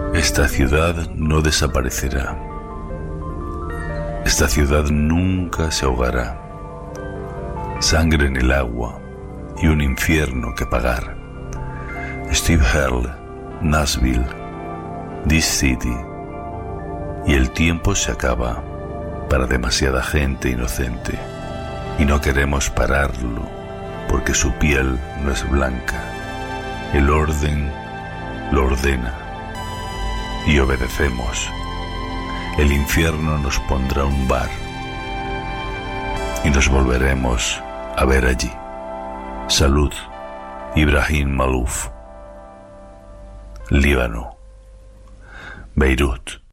Esta ciudad no desaparecerá. Esta ciudad nunca se ahogará. Sangre en el agua y un infierno que pagar. Steve Earle, Nashville, This City. Y el tiempo se acaba para demasiada gente inocente. Y no queremos pararlo porque su piel no es blanca. El orden lo ordena y obedecemos. El infierno nos pondrá un bar y nos volveremos a ver allí. Salud, Ibrahim Malouf. Líbano, Beirut.